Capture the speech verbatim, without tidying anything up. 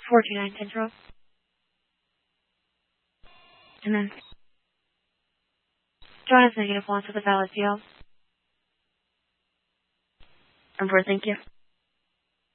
four two nine Central. And then John is negative one, so the valid deal. I'm for thank you.